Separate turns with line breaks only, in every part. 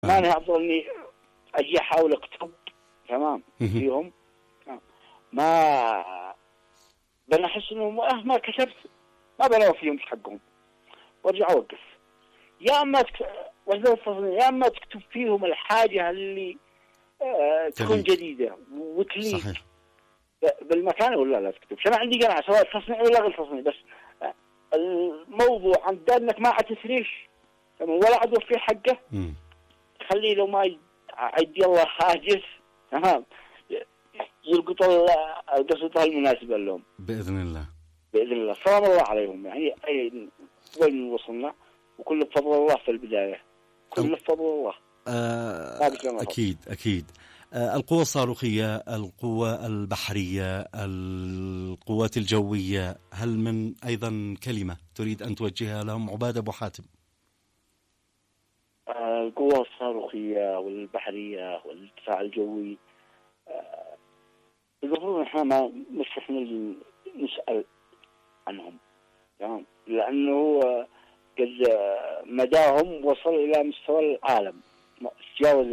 ما أنا أفضل إني أجي أحاول أكتب تمام فيهم، ما بنا أحس إنه ما كتبت ما بنوفي فيهم حقهم وارجع أوقف. يا أما يا أما تكتب فيهم الحاجة اللي تكون جديدة وتليق
صحيح.
بالمكان، ولا لا تكتب. أنا عندي قناعة سواء تصنيع ولا غير تصنيع، بس الموضوع عند انك ما عتسريش ولا عدو في حقه، خليه لو ما يدي الله حاجز تمام يلقط القصة المناسبة لهم
بإذن الله.
بإذن الله. سلام الله عليهم. يعني وين وصلنا وكل بفضل الله في البداية، كل بفضل الله.
أكيد أكيد. القوة الصاروخية، القوة البحرية، القوات الجوية، هل من أيضا كلمة تريد أن توجهها لهم عبادة أبو حاتم؟
القوة الصاروخية والبحرية والدفاع الجوي المفروض نحن مش احنا نسأل عنهم تمام، لأنه قد مداهم وصل إلى مستوى العالم، تجاوز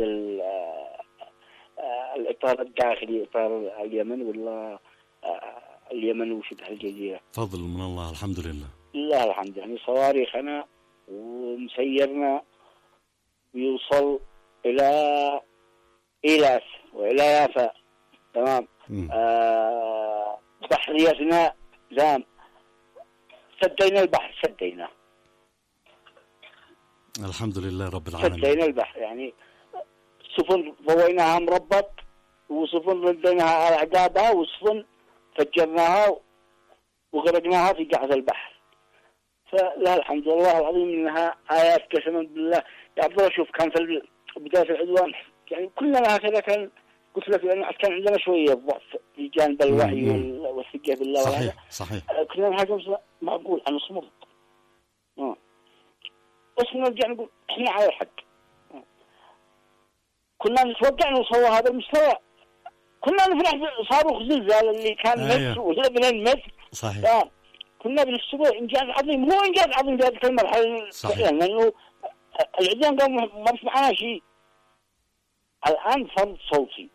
الإطار الداخلي، إطار اليمن ولا اليمن وشبه الجزيرة.
فضل من الله الحمد لله.
لله الحمد. يعني صواريخنا ومسيرنا بيوصل إلى إيلاس وإلى يافا تمام. بحريتنا زام سدينا البحر، سدينا
الحمد لله رب العالمين.
سدينا البحر، يعني سفن ضويناها مربط، وسفن رديناها على أعقابها، وسفن فجرناها وغرقناها في قاع البحر. فلا الحمد لله العظيم انها آيات قسما بالله. يا عبد الله شوف، كان في بداية العدوان يعني كلنا هكذا كان، قلت لك لأن كان عندنا شوية ضعف في جانب الوعي والثقة بالله.
صحيح صحيح.
كنا نهاجم معقول عن صمود، بس نرجع نقول احنا على الحق. كنا نتوقع نوصل هذا المستوى، كنا نفرح بصاروخ زلزال اللي كان متر ولا 2 متر.
صحيح.
كنا بنحسبه انجاز عظيم، هو انجاز عظيم في هذه المرحله فعلا، لانه العدوان قام ما في معنا شيء. الان فرض صوتي،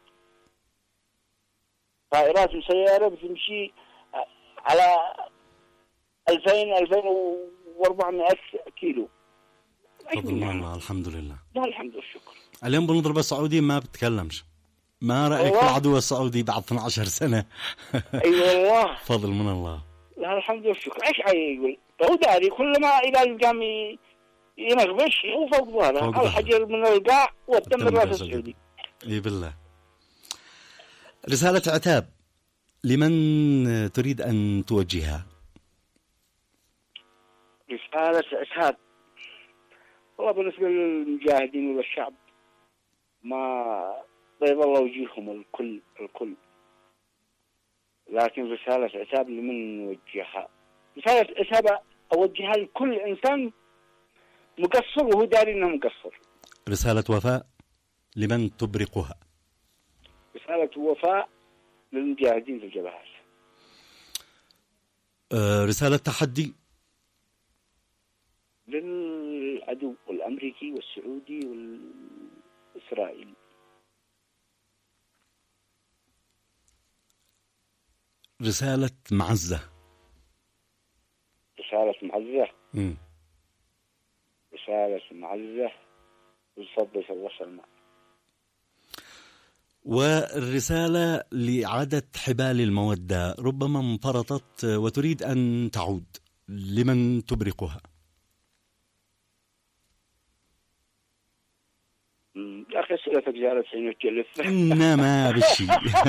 طائرات مسيره بتمشي على 2400 كيلو.
فضل الله الحمد لله.
لا الحمد والشكر.
اليوم بنضرب السعودي ما بتكلمش. ما رأيك في العدو السعودي بعد 12 سنة؟
اي والله
فضل من الله.
لا الحمد والشكر. ايش يقول هو داري، كل ما إذا قام ينغبش هو فوق ظهره الحجر من القاع والدم الراس السعودي.
اي بالله. رسالة عتاب لمن تريد أن توجهها؟
رسالة عتاب والله بالنسبة للمجاهدين والشعب، ما بيض الله وجيههم الكل، لكن رسالة عتاب لمن نوجهها؟ رسالة عتاب أوجهها لكل إنسان مقصر وهو داري إنه مقصر.
رسالة وفاء لمن تبرقها؟
رسالة وفاء للمجاهدين في الجبهات.
رسالة تحدي
للعدو الأمريكي والسعودي والإسرائيلي.
رسالة معزة.
رسالة معزة. رسالة معزة وصبت الوصل.
والرسالة لإعادة حبال المودة ربما انفرطت وتريد أن تعود، لمن تبرقها؟
يا أخي أسئلتك جالس ينجلف.
إنما بالشيء.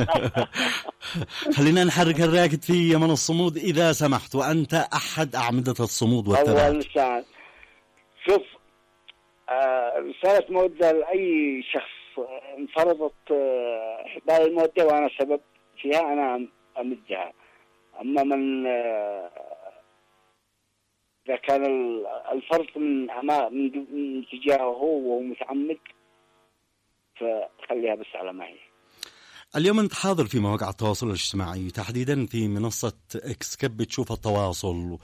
خلينا نحرك الراكد في يمن الصمود إذا سمحت، وأنت أحد أعمدة الصمود والثبات.
أول ساعة شوف، رسالة مودة لأي شخص انفرضت حبال المودة وأنا سبب فيها أنا أمدها. أما من إذا كان الفرط من تجاهه وهو متعمد فخليها بس على ما هي.
اليوم أنت حاضر في مواقع التواصل الاجتماعي، تحديدا في منصة إكس، كيف بتشوف التواصل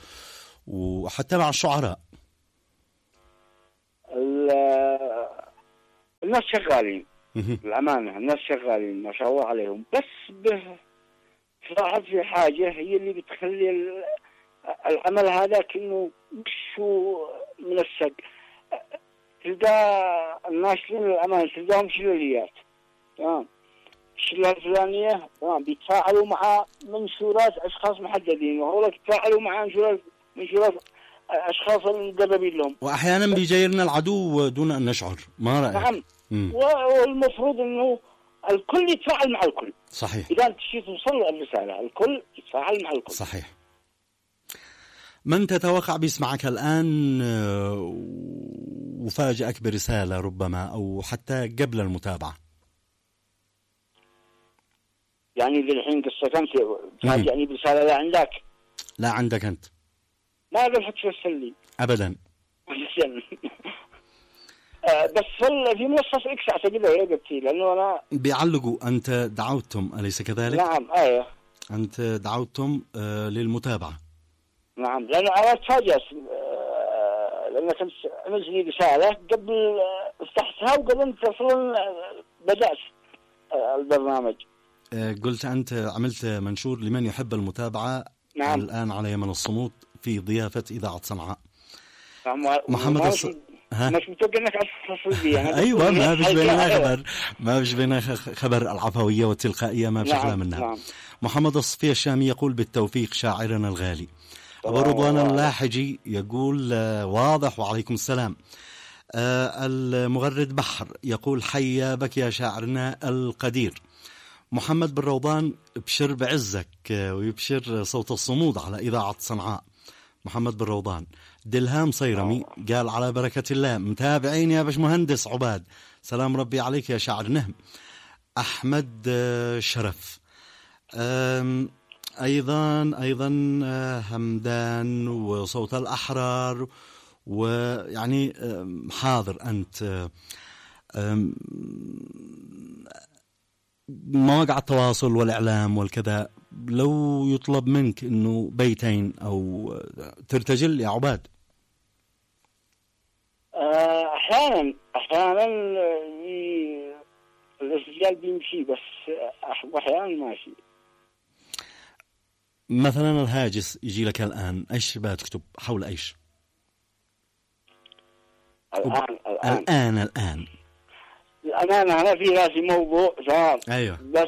وحتى مع الشعراء؟
الناس شغالين الأمانة، الناس شغالين ما شاء الله عليهم، بس تلاحظ في حاجة هي اللي بتخلي العمل هذا كأنه مش منسق. تلقى الناشرين الأمانة تلقاهم شلاليات، تمام، الشلة الفلانية تمام بيتفاعلوا مع منشورات أشخاص محددين، وهؤلاء يتفاعلوا مع منشورات أشخاص المقربين لهم،
وأحيانا بيجيرنا العدو دون أن نشعر. ما رأيك؟
نعم. والمفروض أنه الكل يتفاعل مع الكل.
صحيح.
إذا تشي توصل الرسالة الكل يتفاعل مع الكل.
صحيح. من تتوقع بيسمعك الآن وفاجأك برسالة ربما أو حتى قبل المتابعة؟
يعني للحين قصة أنت تفاجئني برسالة لا عندك؟
لا عندك أنت.
ما قلت ترسل لي
أبدا.
بس في منصة إكس أعتقد هي قلتي، لأنه أنا
بيعلقوا أنت دعوتهم أليس كذلك؟
نعم. أيه
أنت دعوتهم للمتابعة.
نعم، لأنه أنا تفاجأت لأن كنت نزلي رسالة قبل فتحتها وقبل أن تصل بدأت البرنامج.
قلت أنت عملت منشور لمن يحب المتابعة.
نعم.
الآن على يمن الصمود في ضيافة إذاعة صنعاء.
نعم.
محمد
مش متوقع انك تصل بي.
ايوه ما فيش بيننا خبر، ما فيش بيننا خبر العفويه والتلقائيه ما فيش احلى منها.
نعم.
محمد الصفيه الشامي يقول بالتوفيق شاعرنا الغالي. ابو رضوان اللاحجي يقول واضح وعليكم السلام. المغرد بحر يقول حيا بك يا شاعرنا القدير. محمد بن روضان ابشر بعزك ويبشر صوت الصمود على إذاعة صنعاء. محمد بن روضان. دلهام صيرمي قال على بركة الله متابعين يا باش مهندس عباد، سلام ربي عليك يا شاعر نهم. أحمد شرف أيضا همدان وصوت الأحرار، ويعني حاضر أنت مواقع التواصل والإعلام والكذا، لو يطلب منك إنه بيتين أو ترتجل يا عباد.
أحيانا الارتجال بيمشي، بس أحيانا ماشي.
مثلا الهاجس يجي لك الآن، إيش بتكتب حول إيش؟ الآن
الأمانة أنا في راسي موضوع تمام.
أيوه.
بس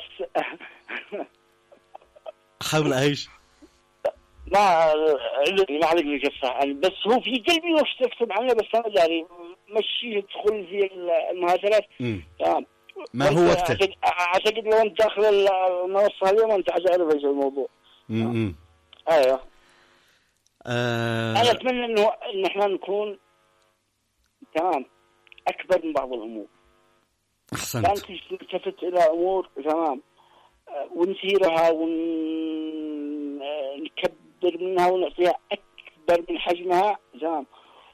حول إيش؟
ما عليك القصة يعني، بس هو في قلبي وش تكتب عنه، بس أنا جاري مشي تدخل في المهاترات تمام.
ما هو وقته؟
أعتقد لو أنت داخل المنصة اليوم أنت عارف إيش الموضوع. أيوه. أنا أتمنى إنه إحنا نكون تمام أكبر من بعض الأمور.
أحسنت.
كانت نلتفت إلى أمور تمام ونثيرها ونكبر منها ونعطيها أكبر من حجمها تمام،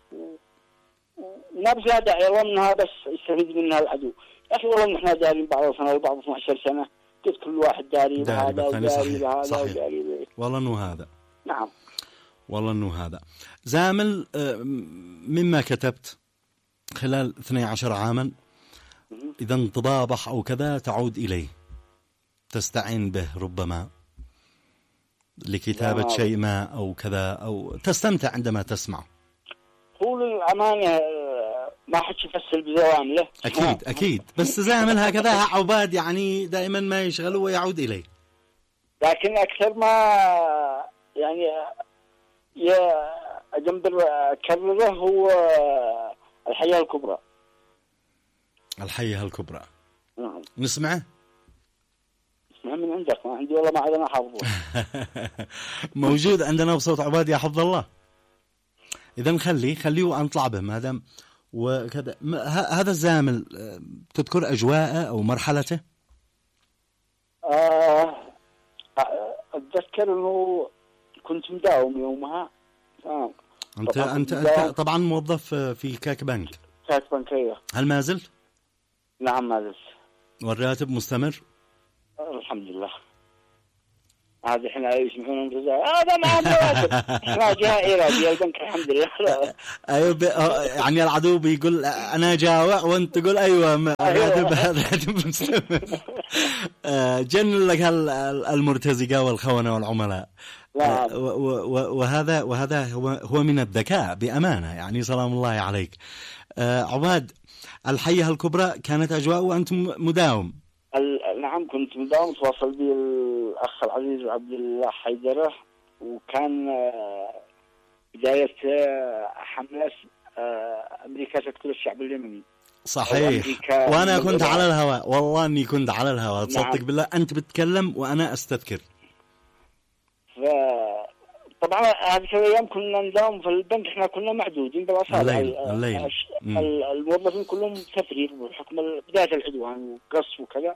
وما بزاد داعي منها بس يستفيد منها العدو. يا أخي والله نحن دارين بعض سنة وبعض 12 سنة، قلت كل واحد داري بهذا وداري بهذا وداري بهذا.
والله إنه هذا.
نعم.
والله إنه هذا. زامل مما كتبت خلال 12 عاما، إذا انتضابح أو كذا تعود إليه تستعين به ربما لكتابة شيء ما أو كذا، أو تستمتع عندما تسمع.
هو الأمانة ما حد يفسر بزوامله.
أكيد بس زامل هكذا عباد يعني دائما ما يشغله ويعود إليه.
لكن أكثر ما يعني أجنبر أكرره هو الحياة الكبرى.
الحياة الكبرى.
نعم.
نسمعه؟
نسمعه من عندك، ما عندي والله ما عاد أنا حافظه.
موجود عندنا بصوت عباد يا حفظ الله. إذن خليه وأنطلع به ما دام وكذا. هذا الزامل تذكر أجواءه أو مرحلته؟
أتذكر إنه كنت مداوم يومها.
أنت طبعا موظف في كاك بنك.
كاك بنكية.
هل ما زلت؟
نعم ما زلت.
والراتب مستمر؟
الحمد لله. هذا احنا يسمحون هذا ما عنده احنا جهة إيرادية البنك الحمد لله.
ايوه يعني العدو بيقول انا جاوع وانت تقول ايوه الراتب مستمر. جن لك المرتزقة والخونة والعملاء. وهذا هو من الذكاء بأمانة، يعني سلام الله عليك. عباد، الحية الكبرى كانت أجواء وأنتم مداوم؟
نعم كنت مداوم، تواصل بي الأخ العزيز عبد الله حيدرة، وكان بداية حملة أمريكا تقتل الشعب اليمني.
صحيح، وأنا كنت على الهواء، والله أني كنت على الهواء. تصدق نعم. بالله أنت بتتكلم وأنا أستذكر.
طبعا هذه الأيام كنا نداوم في البنك، احنا كنا معدودين بالأصابع. الموظفين كلهم تفريغ بحكم بداية العدوان وقصف وكذا،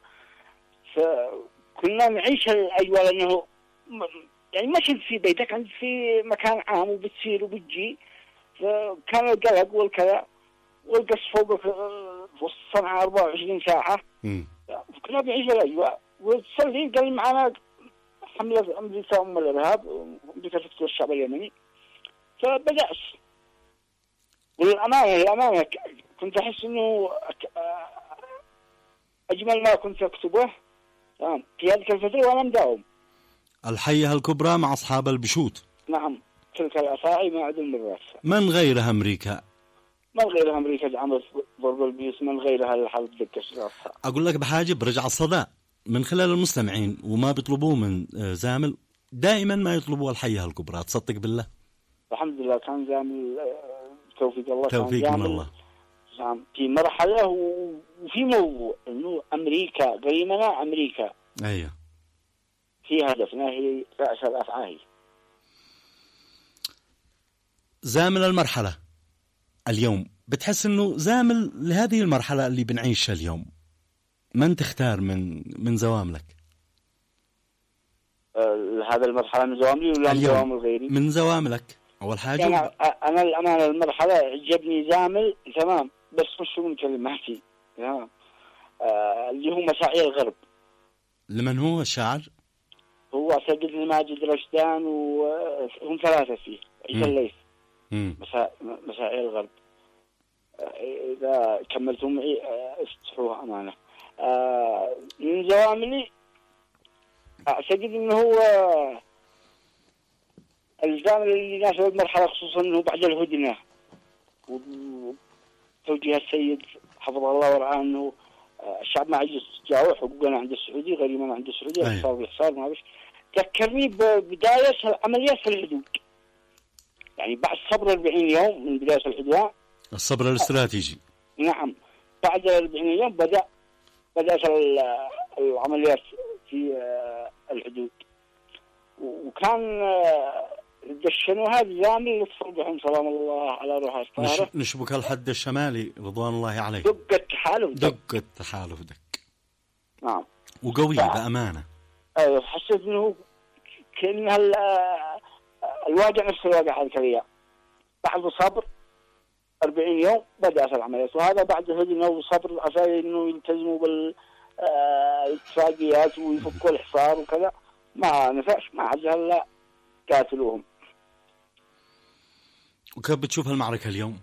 فكنا نعيش الأجواء لأنه يعني ماشي في بيتك، أنت في مكان عام وبتسير وبتجي، فكان القلق والكذا والقصف فوق الصنعة 24 ساعة. كنا بنعيش الأجواء. وتصلي قال معنا حملة أمريكا الإرهاب، أمريكا تقتل الشعب اليمني، فبدأت. والأمانة كنت أحس إنه أجمل ما كنت أكتبه في هذه الفترة وأنا مداوم.
الحية الكبرى مع أصحاب البشوت.
نعم، تلك الأفاعي ما عدم من رأسها.
من غيرها أمريكا؟
من غيرها أمريكا دعمت ضرب البيوت، من غيرها الحرب دكش رأسها.
أقول لك بحاجة برجع الصدى من خلال المستمعين وما بيطلبوه من زامل، دائما ما يطلبوا الحية الكبرى. تصدق بالله؟
الحمد لله كان زامل توفيق الله،
توفيق من الله
في مرحلة وفي موضوع إنه أمريكا قيمنا، أمريكا
أيوه
في هدفنا هي رأس الأفعال. من
المرحلة اليوم بتحس إنه زامل لهذه المرحلة اللي بنعيشها اليوم، من تختار من زواملك؟
هذا المرحلة من زواملي ولا من زوامل غيري؟
من زواملك أول حاجة.
أنا الأمانة المرحلة عجبني زامل تمام، بس مش من كلماتي تمام. اللي هو مساعي الغرب. لمن
هو الشاعر؟
هو سيد الماجد رشدان، وهم ثلاثة فيه، عيسى الليث. مساعي الغرب. إذا كملتم معي استحوها أمانة. من زواملي أعتقد أنه هو الزامل اللي يناسب المرحلة، خصوصا أنه بعد الهدنة وتوجيه السيد حفظه الله ورعاه أنه الشعب ما عجز تجاوح، حقوقنا عند السعودي، غريمنا عند السعودي، الحصار بالحصار ما بش. ذكرني ببداية العمليات في الحدود، يعني بعد صبر 40 يوم من بداية العدوان،
الصبر الاستراتيجي.
نعم، بعد 40 يوم بدأت العمليات في الحدود، وكان دشنوا هذا الزامل اللي تصربهم سلام الله على روح الطاهرة.
نشبك الحد الشمالي رضوان الله عليه.
دق
التحالف دق.
نعم.
وقوي بأمانة.
أيوة، حسيت إنه كأن الواقع نفس الواقع الكريم. بعد صبر 40 يوم بدأت العمليات، وهذا بعد هدنة وصبر عشان إنه يلتزموا بالاتفاقيات ويفكوا الحصار وكذا. ما نفعش، ما عاد هلا قاتلوهم.
وكيف بتشوف المعركة اليوم؟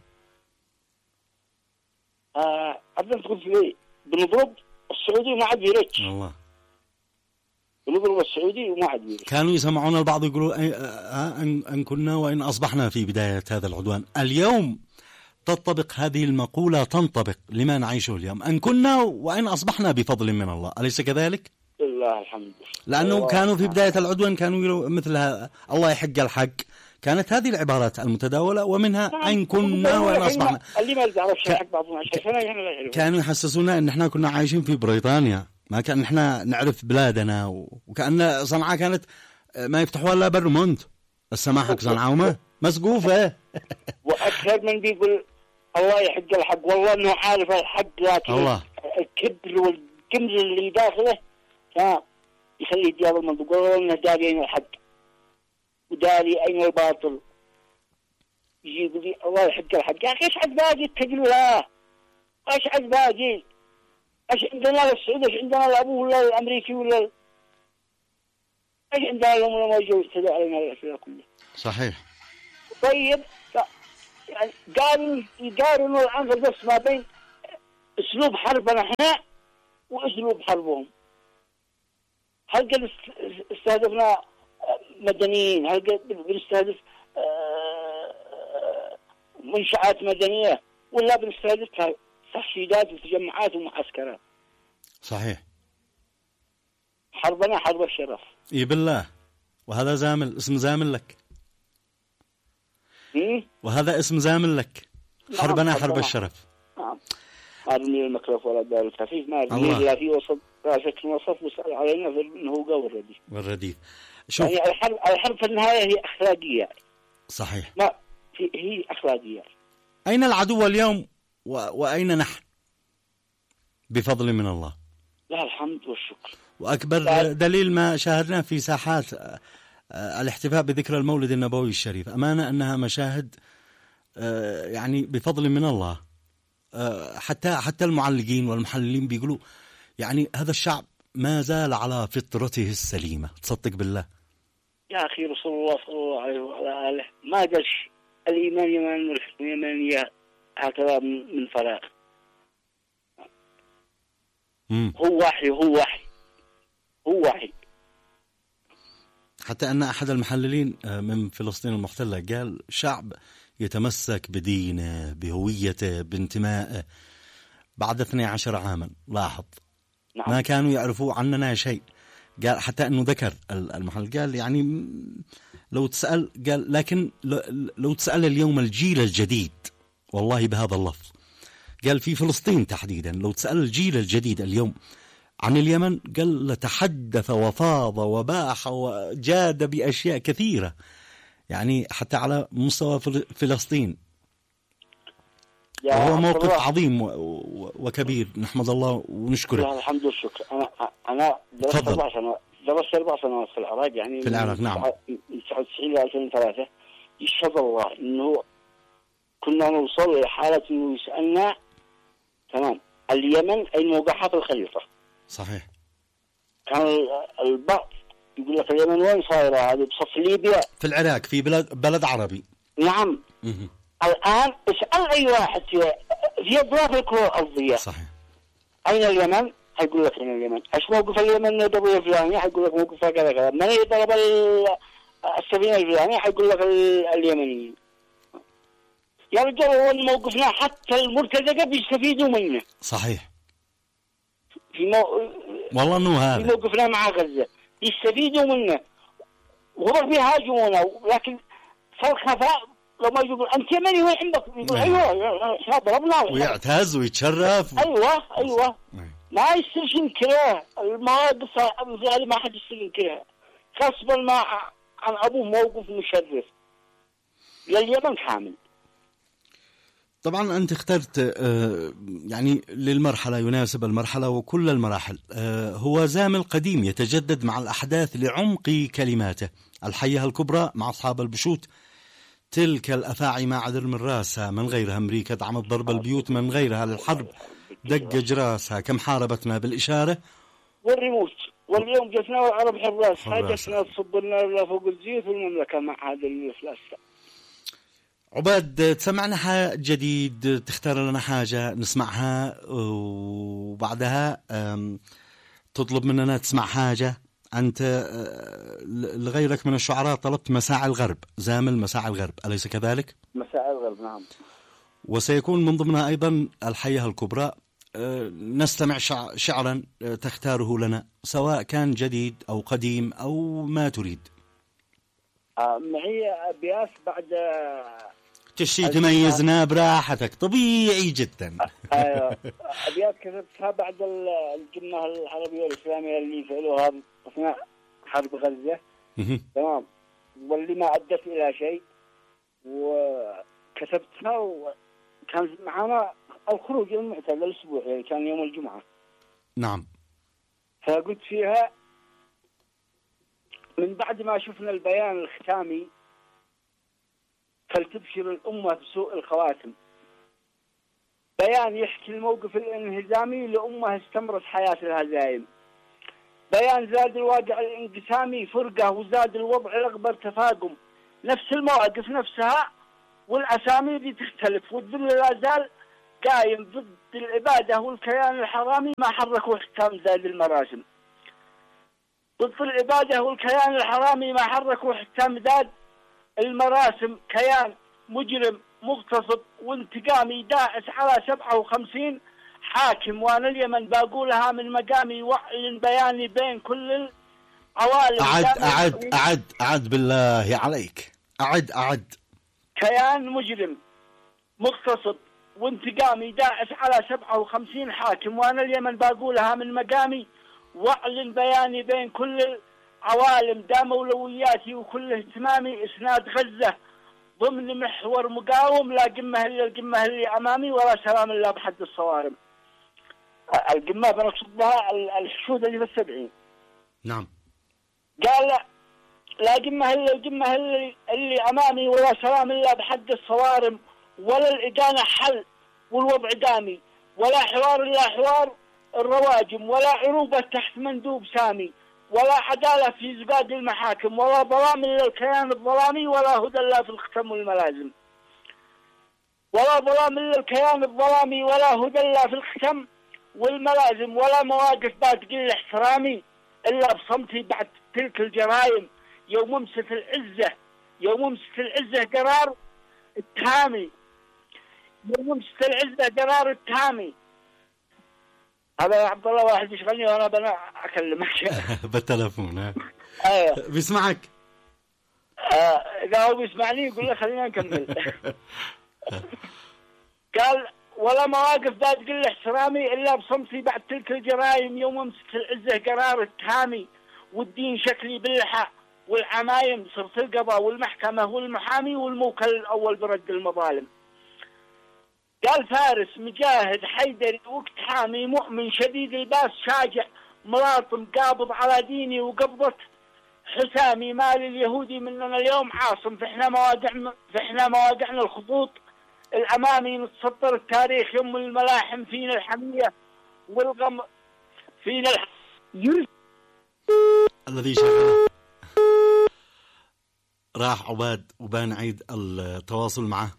أبدا قلت لي بنضرب السعودي وما عاد يرج.
والله
بنضرب السعودي وما عاد يرج.
كانوا يسمعون البعض يقولوا أن كنا وإن أصبحنا في بداية هذا العدوان. اليوم تطبق هذه المقولة، تنطبق لما نعيشه اليوم، أن كنا وإن أصبحنا بفضل من الله، أليس كذلك؟
لله الحمد.
لأنه كانوا في بداية العدوان كانوا يقولوا مثلها الله يحق الحق، كانت هذه العبارات المتداولة، ومنها أن كنا وإن أصبحنا.
اللي ما يعرفش الحق بعضهم
كانوا يحسسونا أن احنا كنا عايشين في بريطانيا، ما كان احنا نعرف بلادنا، وكأن صنعاء كانت ما يفتحوا إلا برمونت، السماحة صنعاء وما مسقوفة.
وأكثر من بيقول الله يحق الحق، والله إنه عارف الحق، لكن
الله
الكبر والجمل اللي داخله يخليه يجاب المنطق، والله إنه داري أين الحق وداري أين الباطل. يجي يقول لي الله يحق الحق. يا أخي إيش عاد باقي التجلوها؟ إيش عاد باقي؟ إيش عندنا للسعودي؟ إيش عندنا لأبوه ولا الأمريكي ولا ايش عندنا لما ما يجوا يستدعوا علينا الأسئلة كلها.
صحيح.
طيب يعني يقارنوا الآن بس ما بين أسلوب حربنا احنا وأسلوب حربهم. هل قد استهدفنا مدنيين؟ هل قد بنستهدف منشآت مدنية؟ ولا بنستهدف تحشيدات وتجمعات ومعسكرات؟
صحيح.
حربنا حرب الشرف.
اي بالله. وهذا زامل، اسم زامل لك. وهذا اسم زامل لك. حربنا حرب الشرف.
نعم. أرمي المكرف ولا دار الخفيف ما أرمي لا في وسط راسك الوصف وسأل علينا في النهوقة
والرديف. شوف.
يعني الحرب في النهاية هي أخلاقية.
صحيح.
ما هي أخلاقية.
أين العدو اليوم وأين نحن؟ بفضل من الله.
لا الحمد والشكر.
وأكبر دليل ما شاهدناه في ساحات الاحتفاء بذكرى المولد النبوي الشريف، أمانة أنها مشاهد يعني بفضل من الله. حتى المعلقين والمحللين بيقولوا يعني هذا الشعب ما زال على فطرته السليمة. تصدق بالله
يا أخي رسول الله صلى الله عليه وعلى آله ما قالش الإيمان يمان والحكم يمانية هكذا من فراغ. هو وحي.
حتى أن أحد المحللين من فلسطين المحتلة قال شعب يتمسك بدينه بهويته بانتمائه بعد 12 عاما. لاحظ.
نعم.
ما كانوا يعرفوا عننا شيء. قال حتى أنه ذكر المحل قال يعني لو تسأل قال لكن لو تسأل اليوم الجيل الجديد والله بهذا اللفظ قال في فلسطين تحديدا لو تسأل الجيل الجديد اليوم عن اليمن قال لتحدث وفاض وباح وجاد بأشياء كثيرة يعني حتى على مستوى فلسطين. وهو موقف عظيم وكبير نحمد الله ونشكره.
الحمد والشكر. أنا درست 4 سنوات في العراق يعني
في العراق. نعم.
من 99 ل 2003. يشهد الله إنه كنا نوصل إلى حالة إنه يسألنا تمام اليمن أي موقعها في الخريطة.
صحيح.
كان البعض يقول لك اليمن وين صايرة هذه بصف ليبيا
في العراق في بلد عربي.
نعم. الآن اسأل أي واحد في أطراف الكرة الأرضية.
صحيح.
أين اليمن؟ هيقول لك أين اليمن. إيش موقف اليمن الدولة الفلانية؟ هيقول لك موقفها كذا كذا. من يضرب السفينة الفلانية؟ هيقول لك اليمنيين. يا رجال هو موقفنا حتى المرتزقة بيستفيدوا منه.
صحيح. والله إنه هذا.
في موقفنا مع غزة يستفيدوا منه. وهم بيهاجمونا لكن فالخفاء لو ما يقول أنت يمني وين عندك؟ يقول أيوة إحنا ضربنا.
ويعتز ويتشرف.
أيوة. ما يصير ينكره المواقف هذه ما حد يصير ينكرها. غصبا ما عن أبوه موقف مشرف لليمن كامل.
طبعا أنت اخترت يعني للمرحلة يناسب المرحلة وكل المراحل. هو زامل قديم يتجدد مع الأحداث لعمق كلماته. الحية الكبرى مع أصحاب البشوت تلك الأفاعي ما عذر من راسها من غيرها أمريكا دعمت ضرب البيوت من غيرها للحرب دق جراسها كم حاربتنا بالإشارة
والريموت واليوم جسنا والعرب حراس حاجتنا تصب لنا فوق الزيت والمملكة مع هذا الإفلاس.
عباد تسمعنا جديد تختار لنا حاجة نسمعها وبعدها تطلب مننا تسمع حاجة. أنت لغيرك من الشعراء طلبت مساعي الغرب زامل مساعي الغرب أليس كذلك؟
مساعي الغرب نعم.
وسيكون من ضمنها أيضا الحية الكبرى. نستمع شعرا تختاره لنا سواء كان جديد أو قديم أو ما تريد.
معي أبيات بعد
تشي تميزنا براحتك طبيعي جدا.
أبيات كتبتها بعد الجمهة العربية والإسلامية اللي فعلوها أثناء حرب غزة تمام واللي ما أدت إلى شيء وكتبتها وكان معنا الخروج المعتاد الأسبوع يعني كان يوم الجمعة.
نعم.
فقلت فيها من بعد ما شفنا البيان الختامي فلتبشر الأمة بسوء الخواتم. بيان يحكي الموقف الانهزامي لأمة استمرت حياة الهزائم. بيان زاد الواقع الانقسامي فرقة، وزاد الوضع الأكبر تفاقم. نفس المواقف نفسها والأسامي دي تختلف، والذل لا زال قايم ضد العبادة والكيان الحرامي ما حركوا حكام زاد المراسم. ضد العبادة والكيان الحرامي ما حركوا حكام زاد المراسم. كيان مجرم مغتصب وانتقامي داعس على 57 حاكم، وانا اليمن باقولها من مقامي واعلن بياني بين كل العوالم.
أعد بالله عليك، أعد.
كيان مجرم مغتصب وانتقامي داعس على 57 حاكم، وانا اليمن باقولها من مقامي واعلن بياني بين كل العوالم. دام اولوياتي وكل اهتمامي اسناد غزة ضمن محور مقاوم، لا قمة الا القمة اللي امامي ولا سلام الا بحد الصوارم. القمة بنقصد بها الحشود اللي في 70.
نعم.
قال لا قمة الا القمة اللي امامي ولا سلام الا بحد الصوارم، ولا الإدانة حل والوضع دامي، ولا حوار الا حوار الرواجم، ولا عروبة تحت مندوب سامي، ولا عدالة في زقاد المحاكم، ولا ظلام الا الكيان الظلامي، ولا هدى الا في الختم والملازم. ولا ظلام الا الكيان الظلامي، ولا هدى الا في الختم والملازم، ولا مواقف بعد تقل احترامي الا بصمتي بعد تلك الجرائم. يوم امست العزة قرار التهامي، يوم امست العزة قرار التهامي. هذا يا عبد الله واحد يشغلني وانا بنا اكلمك
بالتلفون.
ايوه
بيسمعك.
اذا هو بيسمعني يقول له خلينا نكمل. قال ولا مواقف ذات قل احترامي الا بصمتي بعد تلك الجرائم. يوم امسك العزة قرار التهامي، والدين شكلي باللحى والعمايم، صرت القضاء والمحكمة والمحامي والموكل الاول برد المظالم. قال فارس مجاهد حيدري وقت حامي، مؤمن شديد الباس شاجع ملاطم، قابض على ديني وقبضة حسامي. مال اليهودي مننا اليوم عاصم، فإحنا مواقعنا الخطوط الأمامي. نتسطر التاريخ يوم الملاحم، فينا الحمية والغم فينا
الذي شغله راح عباد وبان عيد التواصل معه.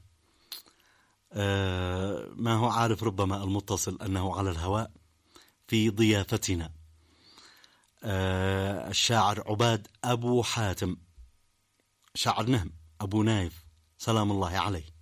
ما هو عارف ربما المتصل أنه على الهواء في ضيافتنا الشاعر عباد أبو حاتم، شاعر نهم أبو نايف، سلام الله عليه.